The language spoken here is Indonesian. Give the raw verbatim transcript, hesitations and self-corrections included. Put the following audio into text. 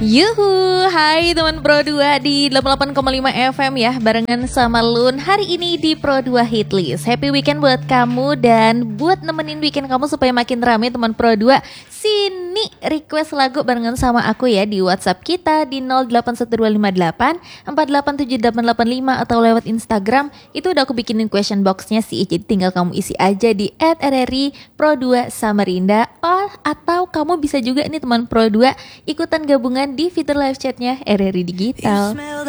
Yuhu, hai teman Pro dua di delapan puluh delapan koma lima F M ya, barengan sama Lun hari ini di Pro dua Hitlist. Happy weekend buat kamu dan buat nemenin weekend kamu supaya makin rame teman Pro dua. Sini request lagu barengan sama aku ya di WhatsApp kita di nol delapan satu dua lima delapan empat delapan tujuh delapan delapan lima atau lewat Instagram. Itu udah aku bikinin question boxnya sih, jadi tinggal kamu isi aja di et r r i pro dua samarinda. Oh, atau kamu bisa juga nih teman Pro dua ikutan gabungan di fitur live chatnya R R I Digital.